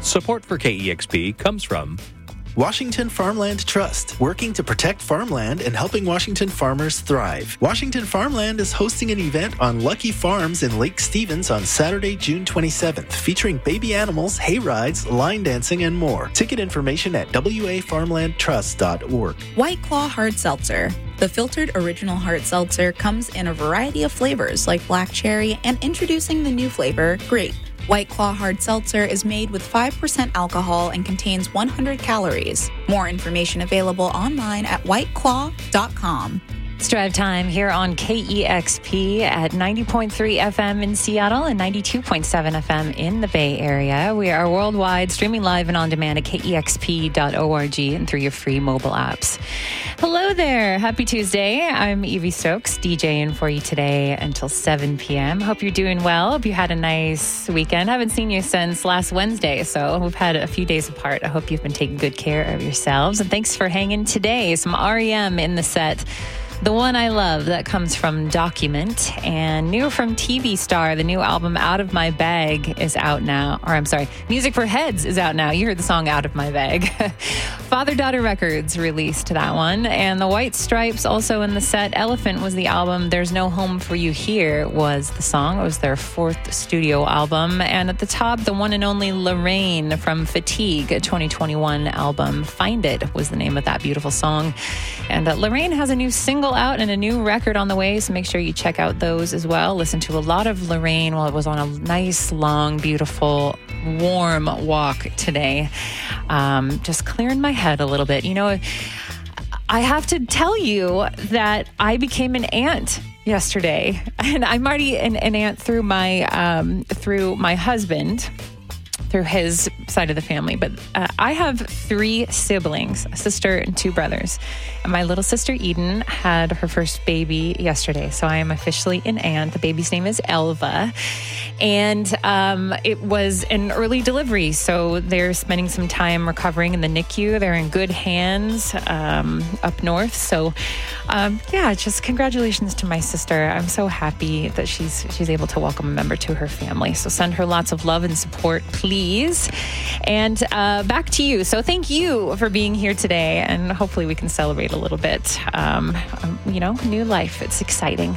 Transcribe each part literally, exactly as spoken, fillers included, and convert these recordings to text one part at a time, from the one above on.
Support for K E X P comes from Washington Farmland Trust, working to protect farmland and helping Washington farmers thrive. Washington Farmland is hosting an event on Lucky Farms in Lake Stevens on Saturday, June twenty-seventh, featuring baby animals, hay rides, line dancing, and more. Ticket information at w a farmland trust dot org. White Claw Hard Seltzer. The filtered original hard seltzer comes in a variety of flavors like black cherry and introducing the new flavor, grape. White Claw Hard Seltzer is made with five percent alcohol and contains one hundred calories. More information available online at white claw dot com. It's drive time here on K E X P at ninety point three F M in Seattle and ninety-two point seven F M in the Bay Area. We are worldwide, streaming live and on demand at K E X P dot org and through your free mobile apps. Hello there. Happy Tuesday. I'm Evie Stokes, DJing for you today until seven p.m. Hope you're doing well. Hope you had a nice weekend. I haven't seen you since last Wednesday, so we've had a few days apart. I hope you've been taking good care of yourselves. And thanks for hanging today. Some R E M in the set. The one I love that comes from Document, and new from T V Star. The new album Out of My Bag is out now. Or I'm sorry, Music for Heads is out now. You heard the song Out of My Bag. Father-Daughter Records released that one. And the White Stripes also in the set. Elephant was the album. There's No Home for You Here was the song. It was their fourth studio album. And at the top, the one and only Lorraine from Fatigue, a twenty twenty-one album. Find It was the name of that beautiful song. And uh, Lorraine has a new single out and a new record on the way, so make sure you check out those as well. Listen to a lot of Lorraine while it was on a nice, long, beautiful, warm walk today. Um, just clearing my head a little bit. You know, I have to tell you that I became an aunt yesterday, and I'm already an, an aunt through my um, through my husband, through his side of the family. But uh, I have three siblings, a sister and two brothers. And my little sister Eden had her first baby yesterday. So I am officially an aunt. The baby's name is Elva. And um, it was an early delivery. So they're spending some time recovering in the N I C U. They're in good hands um, up north. So um, yeah, just congratulations to my sister. I'm so happy that she's she's able to welcome a member to her family. So send her lots of love and support, please. And uh, back to you. So thank you for being here today. And hopefully we can celebrate a little bit. Um, you know, new life. It's exciting.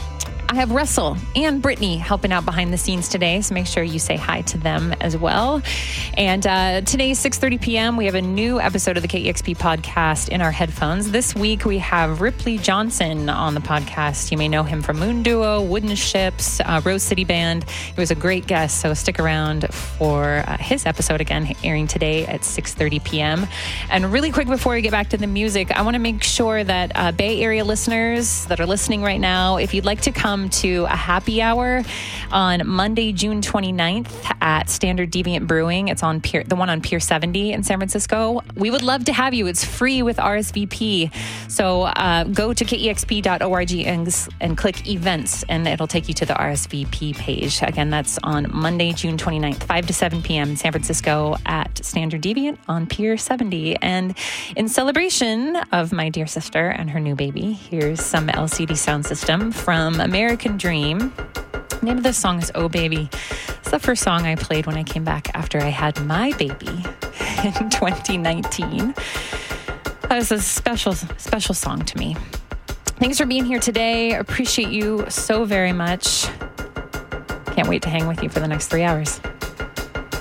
I have Russell and Brittany helping out behind the scenes today, so make sure you say hi to them as well. And uh, today, six thirty p.m., we have a new episode of the K E X P podcast in our headphones. This week, we have Ripley Johnson on the podcast. You may know him from Moon Duo, Wooden Ships, uh, Rose City Band. He was a great guest, so stick around for uh, his episode again, airing today at six thirty p.m. And really quick, before we get back to the music, I want to make sure that uh, Bay Area listeners that are listening right now, if you'd like to come to a happy hour on Monday, June twenty-ninth at Standard Deviant Brewing. It's on Pier, the one on Pier seventy in San Francisco. We would love to have you. It's free with R S V P. So uh, go to K E X P dot org and, and click events, and it'll take you to the R S V P page. Again, that's on Monday, June twenty-ninth, five to seven p.m. in San Francisco at Standard Deviant on Pier seventy. And in celebration of my dear sister and her new baby, here's some L C D sound system from American Dream. The name of this song is Oh Baby. It's the first song I played when I came back after I had my baby in twenty nineteen. That was a special, special song to me. Thanks for being here today. Appreciate you so very much. Can't wait to hang with you for the next three hours.